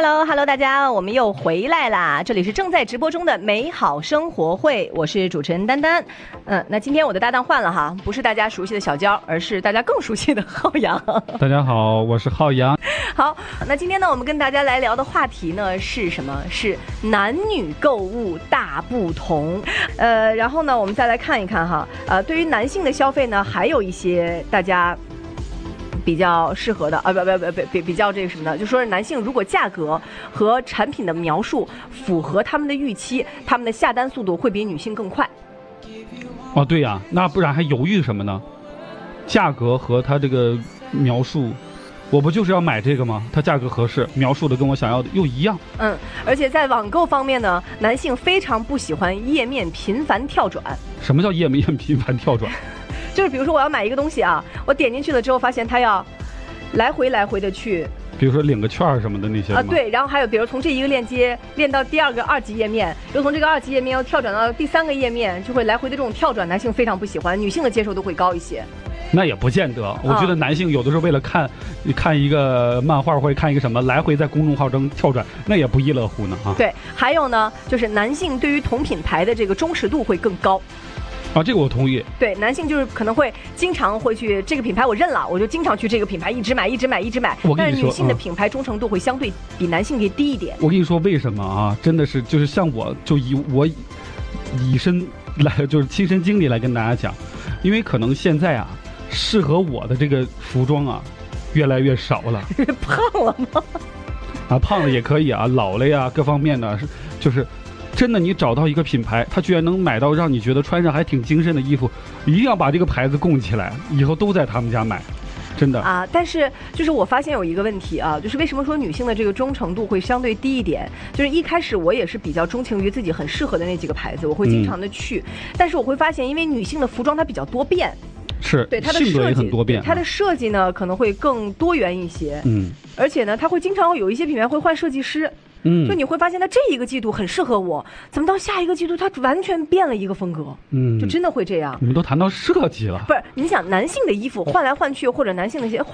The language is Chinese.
Hello， 大家，我们又回来啦！这里是正在直播中的美好生活会，我是主持人丹丹。那今天我的搭档换了哈，不是大家熟悉的小娇，而是大家更熟悉的浩洋。 大家好，我是浩洋。 好，那今天呢，我们跟大家来聊的话题呢是什么？是男女购物大不同。然后呢，我们再来看一看哈，对于男性的消费呢，还有一些大家比较适合的比较这个什么呢？就说是男性如果价格和产品的描述符合他们的预期，他们的下单速度会比女性更快。 哦，对呀，那不然还犹豫什么呢？价格和他这个描述，我不就是要买这个吗？它价格合适，描述的跟我想要的又一样。 而且在网购方面呢，男性非常不喜欢页面频繁跳转。 什么叫页面频繁跳转？ 就是比如说我要买一个东西啊，我点进去了之后发现它要来回的去， 比如说领个券什么的那些对，然后还有比如从这一个链接链到第二个二级页面，又从这个二级页面要跳转到第三个页面，就会来回的这种跳转，男性非常不喜欢，女性的接受度会高一些。 那也不见得，我觉得男性有的时候为了看一个漫画或者看一个什么，来回在公众号中跳转，那也不亦乐乎呢啊。 对，还有呢，就是男性对于同品牌的这个忠实度会更高。 啊，这个我同意。 对，男性就是可能会经常会去这个品牌我认了，我就经常去这个品牌一直买。但是女性的品牌忠诚度会相对比男性给低一点。 我跟你说为什么啊？真的是就是像我就以身来就是亲身经历来跟大家讲，因为可能现在啊适合我的这个服装啊越来越少了。 胖了吗？ 啊，胖了也可以啊，老了呀，各方面的就是真的，你找到一个品牌，它居然能买到让你觉得穿上还挺精神的衣服，一定要把这个牌子供起来，以后都在他们家买，真的啊。但是就是我发现有一个问题啊，就是为什么说女性的这个忠诚度会相对低一点？就是一开始我也是比较钟情于自己很适合的那几个牌子，我会经常的去，但是我会发现，因为女性的服装它比较多变。 是， 对它的性格也很多变， 它的设计呢可能会更多元一些，而且呢，它会经常有一些品牌会换设计师，就你会发现它这一个季度很适合我，怎么到下一个季度它完全变了一个风格，就真的会这样。 你们都谈到设计了， 不是？你想男性的衣服换来换去，或者男性的一些